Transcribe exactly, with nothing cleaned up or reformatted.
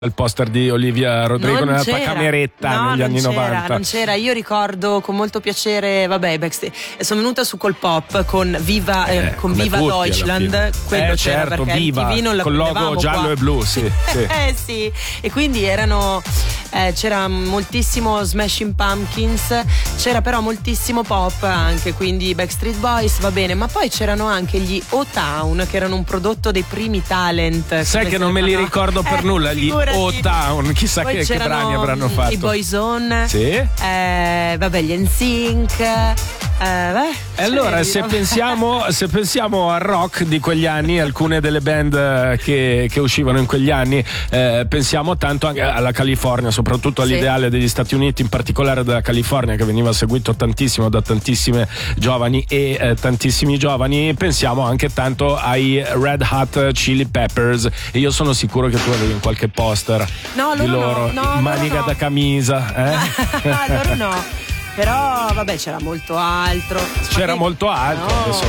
il poster di Olivia Rodrigo Non nella tua c'era. cameretta No, negli anni non c'era, novanta. non c'era. Io ricordo con molto piacere, vabbè, backstage. Sono venuta su col pop con Viva, eh, Eh, con come Viva tutti alla Deutschland. fine. Quello Eh, c'era, certo, perché Viva, M T V non la col logo prendevamo giallo qua. e blu, sì, sì. Eh sì, e quindi erano eh, c'era moltissimo Smashing Pumpkins, c'era però moltissimo pop anche, quindi Backstreet Boys, va bene, ma poi c'erano anche gli O-Town, che erano un prodotto dei primi talent. Sai che non me li ricordo per eh, nulla gli figurati. O-Town, chissà Poi che, che brani avranno fatto. i Boyzone, Sì. eh, vabbè, gli N Sync, eh, beh, E allora cioè, se no? pensiamo, se pensiamo al rock di quegli anni, alcune delle band eh, che, che uscivano in quegli anni, eh, pensiamo tanto anche alla California, soprattutto Sì. all'ideale degli Stati Uniti, in particolare della California, che veniva seguito tantissimo da tantissime giovani e eh, tantissimi giovani. Pensiamo anche tanto ai Red Hot Chili Peppers, e io sono sicuro che tu avevi in qualche poster No, di loro loro, no, no, manica loro no. da camisa, eh? loro no. Però vabbè, c'era molto altro. C'era Ma che- molto altro, no. adesso